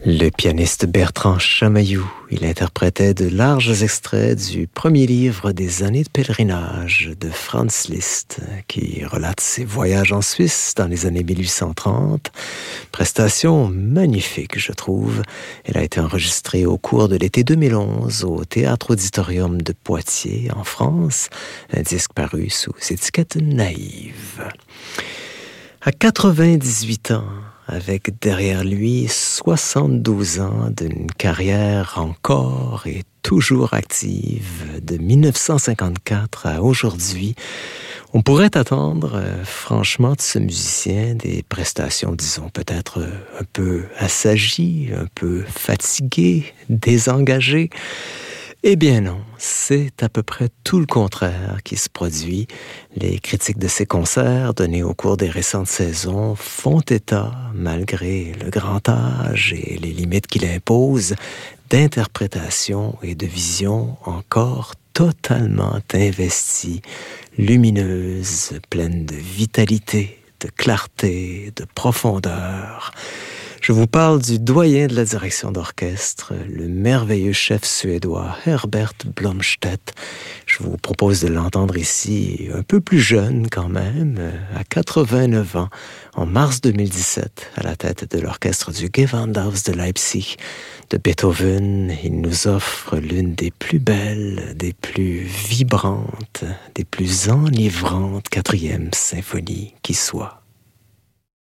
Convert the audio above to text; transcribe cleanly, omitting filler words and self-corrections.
Le pianiste Bertrand Chamaillou, il interprétait de larges extraits du premier livre des années de pèlerinage de Franz Liszt, qui relate ses voyages en Suisse dans les années 1830. Prestation magnifique, je trouve. Elle a été enregistrée au cours de l'été 2011 au Théâtre Auditorium de Poitiers, en France. Un disque paru sous étiquette Naïve. À 98 ans, avec derrière lui 72 ans d'une carrière encore et toujours active, de 1954 à aujourd'hui, on pourrait attendre, franchement, de ce musicien des prestations, disons, peut-être un peu assagies, un peu fatiguées, désengagées. Eh bien non, c'est à peu près tout le contraire qui se produit. Les critiques de ses concerts, donnés au cours des récentes saisons, font état, malgré le grand âge et les limites qu'il impose, d'interprétations et de visions encore totalement investies, lumineuses, pleines de vitalité, de clarté, de profondeur. Je vous parle du doyen de la direction d'orchestre, le merveilleux chef suédois Herbert Blomstedt. Je vous propose de l'entendre ici, un peu plus jeune quand même, à 89 ans, en mars 2017, à la tête de l'orchestre du Gewandhaus de Leipzig de Beethoven. Il nous offre l'une des plus belles, des plus vibrantes, des plus enivrantes quatrièmes symphonies qui soit.